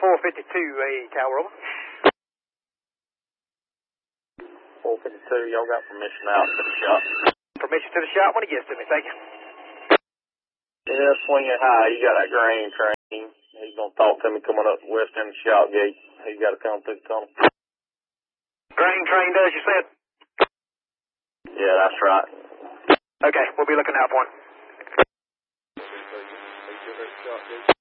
452, a tower over. 452, y'all got permission out to the shop. Permission to the shop when it gets to me, thank you. Yeah, swing it high. You got that grain train. He's going to talk to me coming up west end of the shop gate. He's got to come through the tunnel. Grain train does, you said? Yeah, that's right. Okay, we'll be looking out for one.